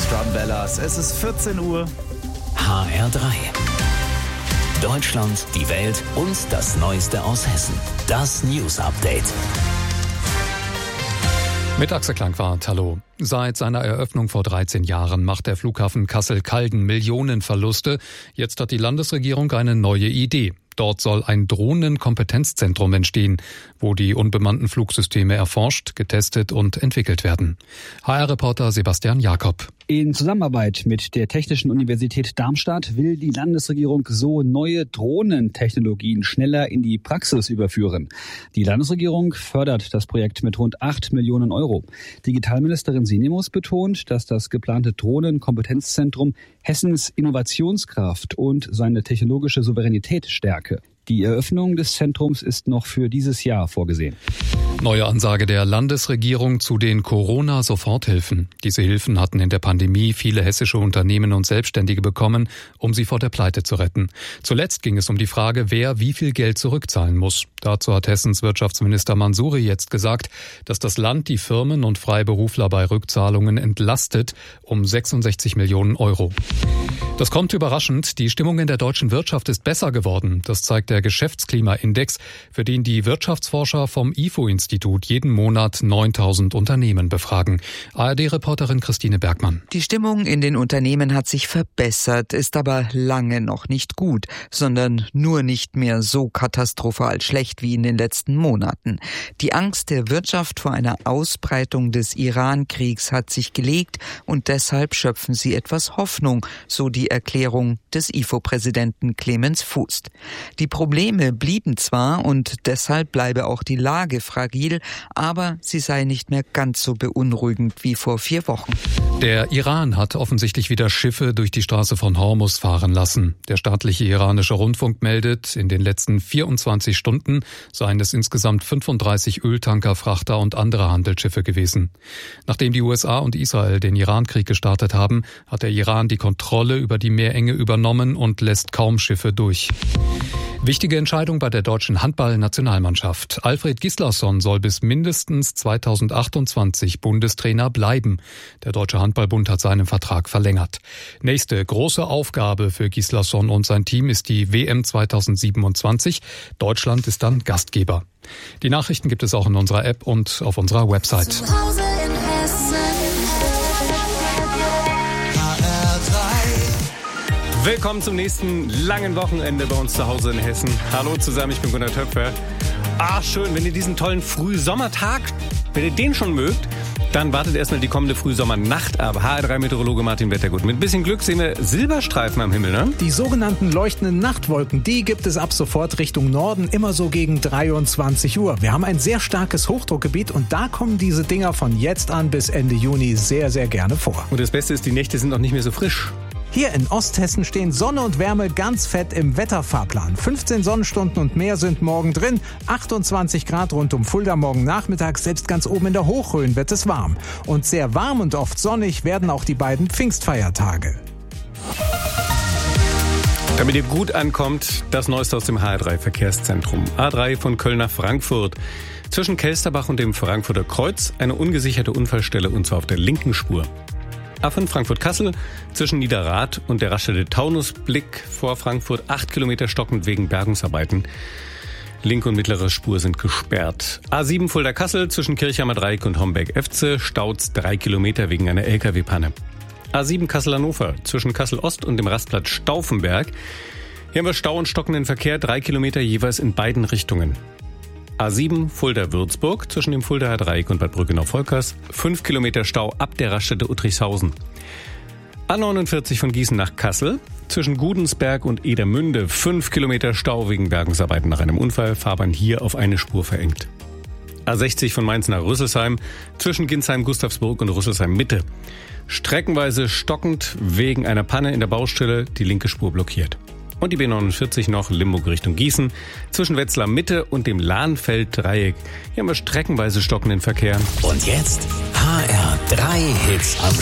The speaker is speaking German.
Drumballas. Es ist 14 Uhr. HR3. Deutschland, die Welt und das Neueste aus Hessen. Das News Update. Mit Axel Klangwart, hallo. Seit seiner Eröffnung vor 13 Jahren macht der Flughafen Kassel-Calden Millionenverluste. Jetzt hat die Landesregierung eine neue Idee. Dort soll ein Drohnenkompetenzzentrum entstehen, wo die unbemannten Flugsysteme erforscht, getestet und entwickelt werden. HR-Reporter Sebastian Jakob. In Zusammenarbeit mit der Technischen Universität Darmstadt will die Landesregierung so neue Drohnentechnologien schneller in die Praxis überführen. Die Landesregierung fördert das Projekt mit rund 8 Millionen Euro. Digitalministerin Sinemus betont, dass das geplante Drohnenkompetenzzentrum Hessens Innovationskraft und seine technologische Souveränität stärke. Die Eröffnung des Zentrums ist noch für dieses Jahr vorgesehen. Neue Ansage der Landesregierung zu den Corona-Soforthilfen. Diese Hilfen hatten in der Pandemie viele hessische Unternehmen und Selbstständige bekommen, um sie vor der Pleite zu retten. Zuletzt ging es um die Frage, wer wie viel Geld zurückzahlen muss. Dazu hat Hessens Wirtschaftsminister Mansouri jetzt gesagt, dass das Land die Firmen und Freiberufler bei Rückzahlungen entlastet um 66 Millionen Euro. Das kommt überraschend. Die Stimmung in der deutschen Wirtschaft ist besser geworden. Das zeigt der Geschäftsklimaindex, für den die Wirtschaftsforscher vom IFO-Institut jeden Monat 9.000 Unternehmen befragen. ARD-Reporterin Christine Bergmann. Die Stimmung in den Unternehmen hat sich verbessert, ist aber lange noch nicht gut, sondern nur nicht mehr so katastrophal schlecht wie in den letzten Monaten. Die Angst der Wirtschaft vor einer Ausbreitung des Iran-Kriegs hat sich gelegt und deshalb schöpfen sie etwas Hoffnung, so die Erklärung des IFO-Präsidenten Clemens Fuß. Die Probleme blieben zwar und deshalb bleibe auch die Lage fragil, aber sie sei nicht mehr ganz so beunruhigend wie vor 4 Wochen. Der Iran hat offensichtlich wieder Schiffe durch die Straße von Hormuz fahren lassen. Der staatliche iranische Rundfunk meldet, in den letzten 24 Stunden seien es insgesamt 35 Öltanker, Frachter und andere Handelsschiffe gewesen. Nachdem die USA und Israel den Iran-Krieg gestartet haben, hat der Iran die Kontrolle über die Meerenge übernommen und lässt kaum Schiffe durch. Wichtige Entscheidung bei der deutschen Handball-Nationalmannschaft. Alfred Gislason soll bis mindestens 2028 Bundestrainer bleiben. Der Deutsche Handballbund hat seinen Vertrag verlängert. Nächste große Aufgabe für Gislason und sein Team ist die WM 2027. Deutschland ist dann Gastgeber. Die Nachrichten gibt es auch in unserer App und auf unserer Website. Willkommen zum nächsten langen Wochenende bei uns zu Hause in Hessen. Hallo zusammen, ich bin Gunnar Töpfer. Schön, wenn ihr diesen tollen Frühsommertag, wenn ihr den schon mögt, dann wartet erstmal die kommende Frühsommernacht ab. HR3-Meteorologe Martin Wettergut. Mit ein bisschen Glück sehen wir Silberstreifen am Himmel, ne? Die sogenannten leuchtenden Nachtwolken, die gibt es ab sofort Richtung Norden, immer so gegen 23 Uhr. Wir haben ein sehr starkes Hochdruckgebiet und da kommen diese Dinger von jetzt an bis Ende Juni sehr, sehr gerne vor. Und das Beste ist, die Nächte sind noch nicht mehr so frisch. Hier in Osthessen stehen Sonne und Wärme ganz fett im Wetterfahrplan. 15 Sonnenstunden und mehr sind morgen drin. 28 Grad rund um Fulda morgen Nachmittag. Selbst ganz oben in der Hochrhön wird es warm. Und sehr warm und oft sonnig werden auch die beiden Pfingstfeiertage. Damit ihr gut ankommt, das Neueste aus dem HR3-Verkehrszentrum. A3 von Köln nach Frankfurt. Zwischen Kelsterbach und dem Frankfurter Kreuz eine ungesicherte Unfallstelle und zwar auf der linken Spur. A5 Frankfurt-Kassel zwischen Niederrad und der Raststätte Taunusblick vor Frankfurt 8 Kilometer stockend wegen Bergungsarbeiten. Linke und mittlere Spur sind gesperrt. A7 Fulda-Kassel zwischen Kirchheimer Dreieck und Homberg-Efze staut's 3 Kilometer wegen einer LKW-Panne. A7 Kassel-Hannover zwischen Kassel-Ost und dem Rastplatz Stauffenberg. Hier haben wir Stau und stockenden Verkehr, 3 Kilometer jeweils in beiden Richtungen. A7 Fulda-Würzburg zwischen dem Fuldaer Dreieck und Bad Brückenau-Volkers. 5 Kilometer Stau ab der Raststätte Uttrichshausen. A49 von Gießen nach Kassel zwischen Gudensberg und Edermünde. 5 Kilometer Stau wegen Bergungsarbeiten nach einem Unfall. Fahrbahn hier auf eine Spur verengt. A60 von Mainz nach Rüsselsheim zwischen Ginsheim, Gustavsburg und Rüsselsheim Mitte. Streckenweise stockend wegen einer Panne in der Baustelle, die linke Spur blockiert. Und die B49 noch Limburg Richtung Gießen zwischen Wetzlar Mitte und dem Lahnfeld-Dreieck. Hier haben wir streckenweise stockenden Verkehr. Und jetzt HR3 Hits am